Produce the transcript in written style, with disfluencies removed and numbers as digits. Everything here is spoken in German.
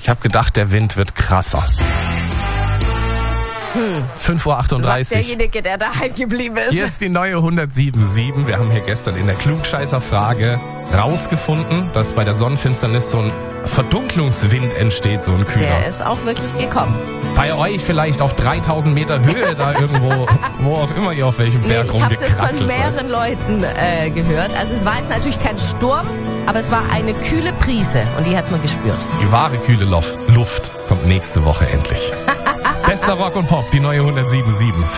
Ich habe gedacht, der Wind wird krasser. 5:38 Uhr. Sagt derjenige, der daheim geblieben ist. Hier ist die neue 107.7. Wir haben hier gestern in der Klugscheißer-Frage rausgefunden, dass bei der Sonnenfinsternis so ein Verdunklungswind entsteht, so ein kühler. Der ist auch wirklich gekommen. Bei euch vielleicht auf 3000 Meter Höhe da irgendwo, wo auch immer ihr auf welchem Berg Ich habe das rumgekraxelt von seid. mehreren Leuten gehört. Also es war jetzt natürlich kein Sturm, aber es war eine kühle Brise und die hat man gespürt. Die wahre kühle Luft kommt nächste Woche endlich. Bester Rock und Pop, die neue 107.7.